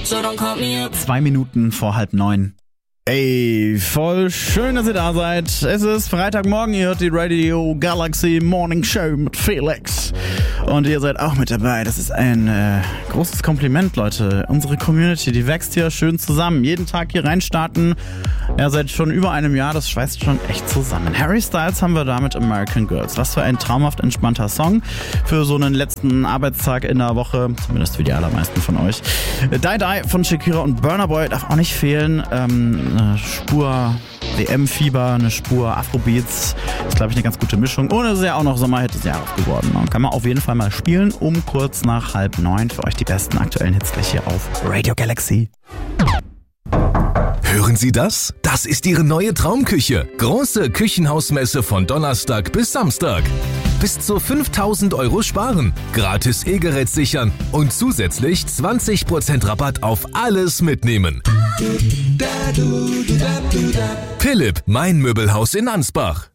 2 Minuten vor 8:30. Ey, voll schön, dass ihr da seid. Es ist Freitagmorgen, ihr hört die Radio Galaxy Morning Show mit Felix. Und ihr seid auch mit dabei. Das ist ein großes Kompliment, Leute. Unsere Community, die wächst hier schön zusammen. Jeden Tag hier reinstarten. Ja, seit schon über einem Jahr, das schweißt schon echt zusammen. Harry Styles haben wir da mit American Girls. Was für ein traumhaft entspannter Song für so einen letzten Arbeitstag in der Woche. Zumindest für die allermeisten von euch. Die Die von Shakira und Burna Boy darf auch nicht fehlen. Eine Spur WM-Fieber, eine Spur Afrobeats. Ist, glaube ich, eine ganz gute Mischung. Und es ist ja auch noch Sommerhit des Jahres geworden. Und kann man auf jeden Fall mal spielen, um kurz nach 8:30 für euch die besten aktuellen Hits gleich hier auf Radio Galaxy. Hören Sie das? Das ist Ihre neue Traumküche. Große Küchenhausmesse von Donnerstag bis Samstag. Bis zu 5.000 € sparen, gratis E-Gerät sichern und zusätzlich 20% Rabatt auf alles mitnehmen. Philipp, mein Möbelhaus in Ansbach.